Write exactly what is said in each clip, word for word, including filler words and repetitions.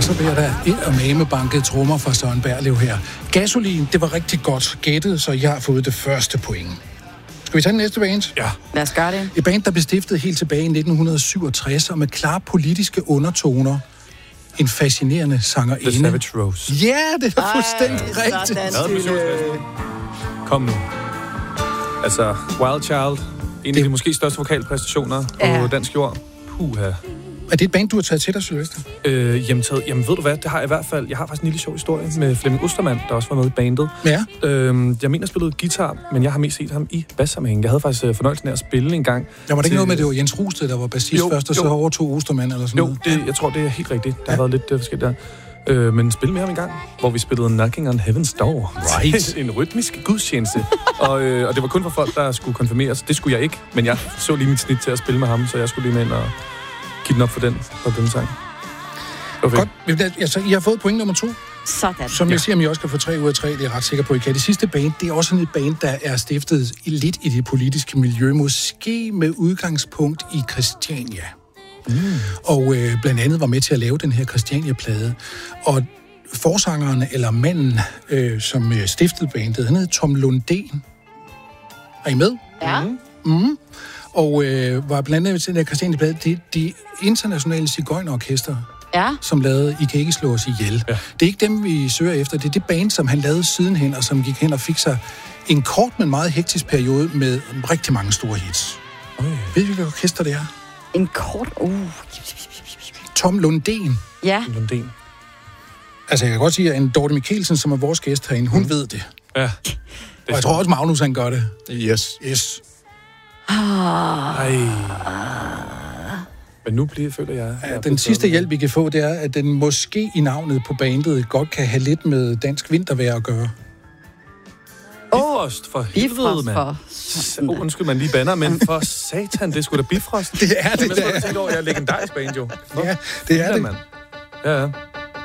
så bliver der eddermame banket trommer fra Søren Berlev her. Gasolin, det var rigtig godt gættet, så jeg har fået det første point. Skal vi tage den næste band? Ja. Lad os gøre det. Et band, der blev stiftet helt tilbage i nitten syvogtres, og med klare politiske undertoner. En fascinerende sangerinde. The Savage Rose. Ja, det er fuldstændig Ej, rigtigt. sådan, Kom nu. Altså, Wild Child. En af de måske største vokalpræstationer Ja. på dansk jord. Puha. Er det et band, du har taget til dig, Sylvester? Øh, hjemtaget. Jamen ved du hvad, det har jeg i hvert fald. Jeg har faktisk en lille sjov historie med Flemming Ostermann, der også var med i bandet. Ja. Øh, jeg mener, jeg spillede guitar, men jeg har mest set ham i bassammenhæng. Jeg havde faktisk øh, fornøjelsen af at spille en gang. Der var det ikke til... noget med, det var Jens Rusted, der var bassist Jo, først, og så jo. overtog Ostermann eller sådan Jo, noget? det, jeg tror, det er helt rigtigt. Der Ja. har været lidt øh, forskelligt der. Øh, men spille med ham en gang, hvor vi spillede Knocking on Heaven's Door. Right. en rytmisk gudstjeneste. og, øh, og det var kun for folk, der skulle konfirmeres. Det skulle jeg ikke, men jeg så lige mit snit til at spille med ham, så jeg skulle lige med ind og give den op for den, for den sang. Okay. Godt. Altså, I har fået point nummer to. Sådan. Som jeg siger, om I også kan få tre ud af tre, det er jeg ret sikker på, I kan. Det sidste band, det er også sådan et band, der er stiftet lidt i det politiske miljø, måske med udgangspunkt i Christiania. Mm. Og øh, blandt andet var med til at lave den her Christiania-plade. Og forsangeren, eller manden, øh, som øh, stiftede bandet, han hed Tom Lundén. Er I med? Ja. Mm. Og øh, var blandt andet til den her Christiania-plade, det, det internationale sigøjnerorkester, Ja. som lavede I kan ikke slå os ihjel. Ja. Det er ikke dem, vi søger efter. Det er det band, som han lavede sidenhen, og som gik hen og fik sig en kort, men meget hektisk periode med rigtig mange store hits. Okay. Ved I, hvilket orkester det er? En kort... Uh. Tom Lundén. Ja. Lundén. Altså, jeg kan godt sige, at en Dorte Mikkelsen, som er vores gæst herinde, hun mm. ved det. Ja. Og jeg tror også, Magnus, han gør det. Yes. Yes. Ah. Ej. Men nu bliver, føler jeg... Ja, jeg den sidste hjælp, vi kan få, det er, at den måske i navnet på bandet godt kan have lidt med dansk vintervejr at gøre. Bifrost, for helvede, Bifrost mand. for... Oh, undskyld, man lige banner, men for satan, det er sgu da Bifrost. Det er det, Jamen, det jeg er. tænkte over, jeg er legendarisk band, jo. Nå, Ja, det er det. mand. Ja, ja.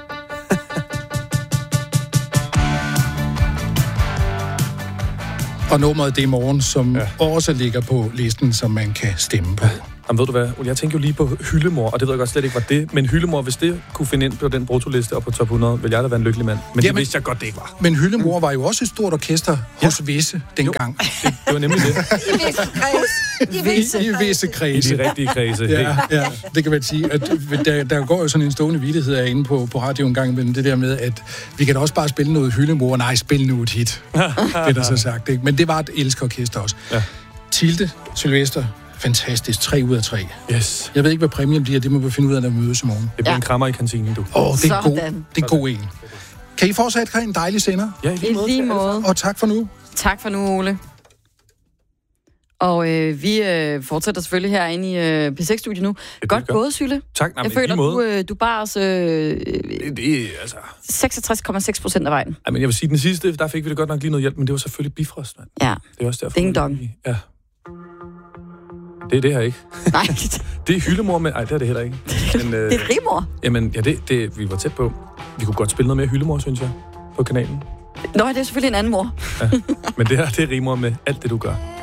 Og nummeret det er i morgen, som Ja. ja. også ligger på listen, som man kan stemme på. Jamen, ved du hvad, jeg tænker jo lige på Hyllemor, og det ved jeg godt slet ikke var det, men Hyllemor, hvis det kunne finde ind på den brutoliste og på top hundrede, ville jeg da være en lykkelig mand. Men Jamen, det vidste jeg godt, det ikke var. Men Hyllemor var jo også et stort orkester hos ja. Visse dengang. Det, det var nemlig det. I, I visse I kredse. de rigtige kredse. Ja, ja, det kan man sige. At der, der går jo sådan en stående vittighed herinde på, på radio en gang med det der med, at vi kan da også bare spille noget Hyllemor. Nej, spil nu et hit. Det er der så sagt. Ikke? Men det var et elskerorkester også. Ja. Tilde, Sylvester, fantastisk. Tre ud af tre. Yes. Jeg ved ikke, hvad præmien bliver. Det må vi finde ud af, når vi mødes i morgen. Det bliver Ja. en krammer i kantinen, du. Åh, oh, det er god, Sådan. det er god en. Kan I fortsat have en dejlig sender? Ja, i I lige måde. lige måde. Og tak for nu. Tak for nu, Ole. Og øh, vi øh, fortsætter selvfølgelig herinde i øh, P seks-studiet nu. det Godt gør. gået, Sylle. Tak, nej, Jeg men i føler, lige du, måde. øh, du bar os øh, Det, det, altså... seksogtres komma seks procent af vejen. Ej, men jeg vil sige, den sidste, der fik vi da godt nok lige noget hjælp, men det var selvfølgelig Bifrost, mand. Ja. Det er også derfor. Ding dong. lige- Ja. Det er det her ikke. Nej, Det er Hyllemor med... Ej, det er det heller ikke. Men, øh, det er rimor. Jamen, ja, det, det, vi var tæt på. Vi kunne godt spille noget mere Hyllemor, synes jeg, på kanalen. Nå, det er selvfølgelig en anden mor. Men det her, det er Rimor med alt det, du gør.